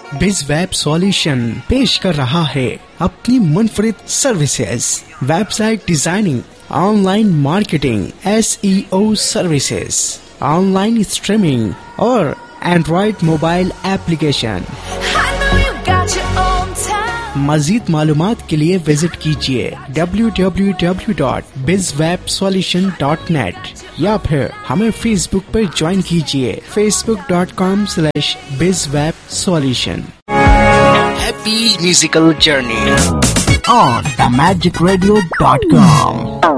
BizWeb solution पेश कर रहा है अपनी मुनफरिद services, website designing, online marketing, SEO services, online streaming और एंड्रॉइड मोबाइल एप्लीकेशन। मजीद मालूमात के लिए विजिट कीजिए www.bizwebsolution.net या फिर हमें फेसबुक पर ज्वाइन कीजिए facebook.com/bizwebsolution। Happy musical journey on themagicradio.com।